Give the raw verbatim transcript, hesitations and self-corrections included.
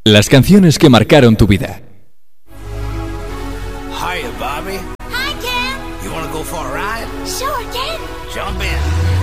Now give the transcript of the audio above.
Las canciones que marcaron tu vida. Hiya, Bobby. Hi, Ken. You wanna go for a ride? Sure, Ken. Jump in.